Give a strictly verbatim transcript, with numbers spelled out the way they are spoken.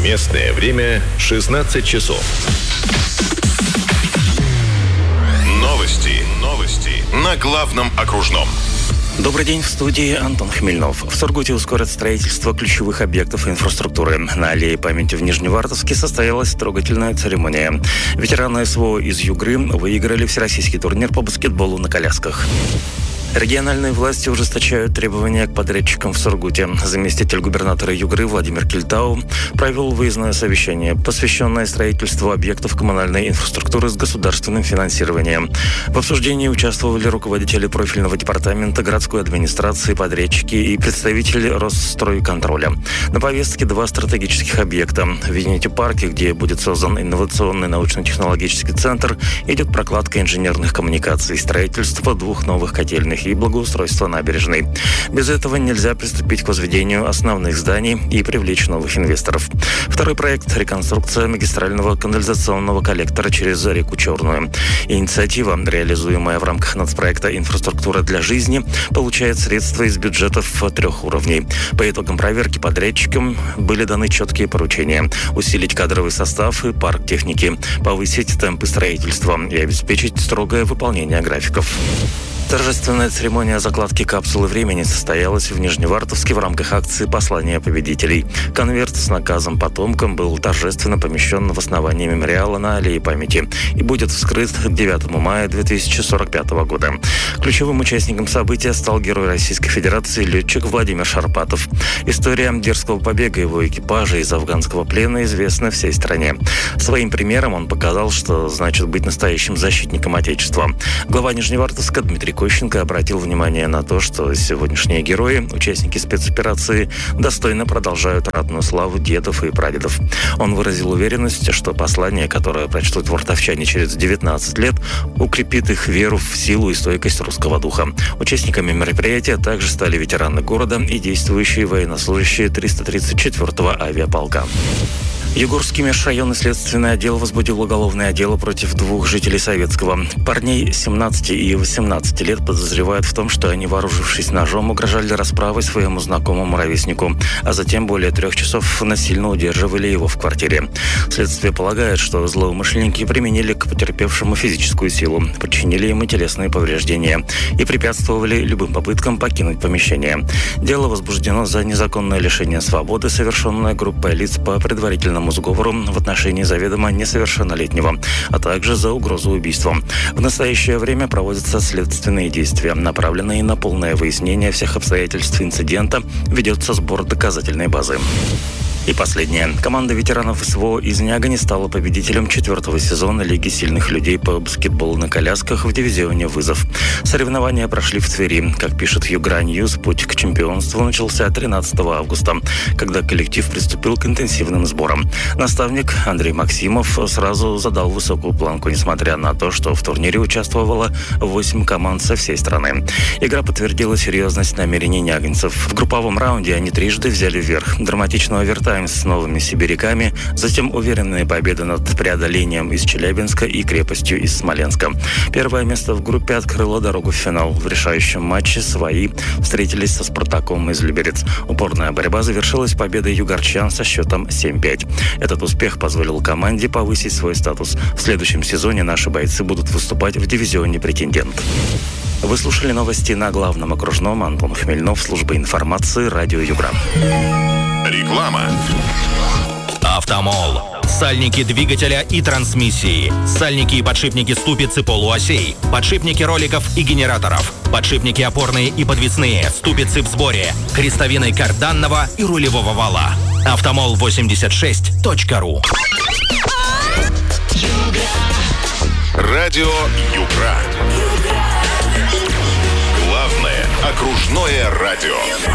Местное время шестнадцать часов. Новости. Новости. На главном окружном. Добрый день, в студии Антон Хмельнов. В Сургуте ускорят строительство ключевых объектов инфраструктуры. На аллее памяти в Нижневартовске состоялась трогательная церемония. Ветераны СВО из Югры выиграли всероссийский турнир по баскетболу на колясках. Региональные власти ужесточают требования к подрядчикам в Сургуте. Заместитель губернатора Югры Владимир Кельтау провел выездное совещание, посвященное строительству объектов коммунальной инфраструктуры с государственным финансированием. В обсуждении участвовали руководители профильного департамента, городской администрации, подрядчики и представители Росстройконтроля. На повестке два стратегических объекта. В Винити-парке, где будет создан инновационный научно-технологический центр, идет прокладка инженерных коммуникаций, строительство двух новых котельных и благоустройство набережной. Без этого нельзя приступить к возведению основных зданий и привлечь новых инвесторов. Второй проект – реконструкция магистрального канализационного коллектора через реку Черную. Инициатива, реализуемая в рамках нацпроекта «Инфраструктура для жизни», получает средства из бюджетов трех уровней. По итогам проверки подрядчикам были даны четкие поручения – усилить кадровый состав и парк техники, повысить темпы строительства и обеспечить строгое выполнение графиков. Торжественная церемония закладки капсулы времени состоялась в Нижневартовске в рамках акции «Послание победителей». Конверт с наказом потомкам был торжественно помещен в основании мемориала на аллее памяти и будет вскрыт к девятому мая две тысячи сорок пятого года. Ключевым участником события стал герой Российской Федерации летчик Владимир Шарпатов. История дерзкого побега его экипажа из афганского плена известна всей стране. Своим примером он показал, что значит быть настоящим защитником Отечества. Глава Нижневартовска Дмитрий Кощенко обратил внимание на то, что сегодняшние герои, участники спецоперации, достойно продолжают ратную славу дедов и прадедов. Он выразил уверенность, что послание, которое прочтут вартовчане через девятнадцать лет, укрепит их веру в силу и стойкость русского духа. Участниками мероприятия также стали ветераны города и действующие военнослужащие триста тридцать четвёртого авиаполка. Югорский межрайонный следственный отдел возбудил уголовное дело против двух жителей Советского. Парней семнадцати и восемнадцати лет подозревают в том, что они, вооружившись ножом, угрожали расправой своему знакомому ровеснику, а затем более трех часов насильно удерживали его в квартире. Следствие полагает, что злоумышленники применили к потерпевшему физическую силу, причинили ему телесные повреждения и препятствовали любым попыткам покинуть помещение. Дело возбуждено за незаконное лишение свободы, совершенное группой лиц по предварительному сговору в отношении заведомо несовершеннолетнего, а также за угрозу убийством. В настоящее время проводятся следственные действия, направленные на полное выяснение всех обстоятельств инцидента, ведется сбор доказательной базы. И последнее. Команда ветеранов СВО из Нягани стала победителем четвертого сезона Лиги сильных людей по баскетболу на колясках в дивизионе «Вызов». Соревнования прошли в Твери. Как пишет Югра Ньюс, путь к чемпионству начался тринадцатого августа, когда коллектив приступил к интенсивным сборам. Наставник Андрей Максимов сразу задал высокую планку, несмотря на то, что в турнире участвовало восемь команд со всей страны. Игра подтвердила серьезность намерений нягинцев. В групповом раунде они трижды взяли вверх. Драматичного овертайма с новыми сибиряками, затем уверенные победы над преодолением из Челябинска и крепостью из Смоленска. Первое место в группе открыло дорогу в финал. В решающем матче свои встретились со «Спартаком» из Люберец. Упорная борьба завершилась победой югорчан со счетом семь пять. Этот успех позволил команде повысить свой статус. В следующем сезоне наши бойцы будут выступать в дивизионе «Претендент». Вы слушали новости на главном окружном. Антон Хмельнов, служба информации, радио Югра. Реклама. Автомол. Сальники двигателя и трансмиссии. Сальники и подшипники ступиц и полуосей. Подшипники роликов и генераторов. Подшипники опорные и подвесные. Ступицы в сборе. Крестовины карданного и рулевого вала. автомол восемьдесят шесть точка ру. Радио Югра. Главное окружное радио.